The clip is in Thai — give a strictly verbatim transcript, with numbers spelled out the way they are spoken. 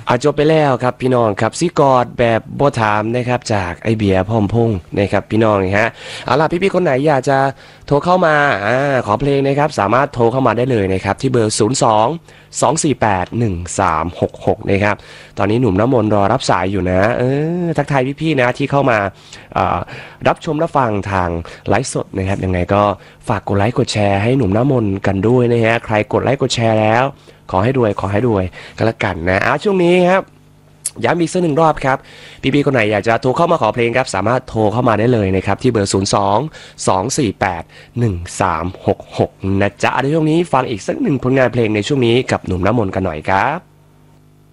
อาจบไปแล้วครับพี่น้องครับซิกอดแบบบ่ถามนะครับจากไอเบียร์พร้อมพงษ์นะครับพี่น้องนะฮะเอาล่ะพี่ๆคนไหนอยากจะโทรเข้ามาอ่าขอเพลงนะครับสามารถโทรเข้ามาได้เลยนะครับที่เบอร์ศูนย์ สอง สอง สี่ แปด หนึ่ง สาม หก หกนะครับตอนนี้หนุ่มน้ำมนต์รอรับสายอยู่นะเออทักทายพี่ๆนะที่เข้ามารับชมรับฟังทางไลฟ์สดนะครับยังไงก็ฝากกดไลค์กดแชร์ให้หนุ่มน้ำมนต์กันด้วยนะฮะใครกดไลค์กดแชร์แล้วขอให้รวยขอให้รวยกันละกันนะเอาช่วงนี้ครับย้ำอีกสักหนึ่งรอบครับพี่ๆคนไหนอยากจะโทรเข้ามาขอเพลงครับสามารถโทรเข้ามาได้เลยนะครับที่เบอร์ศูนย์ สอง สอง สี่ แปด หนึ่ง สาม หก หกนะจ๊ะในช่วงนี้ฟังอีกสักหนึ่งผลงานเพลงในช่วงนี้กับหนุ่มน้ำมนต์กันหน่อยครับ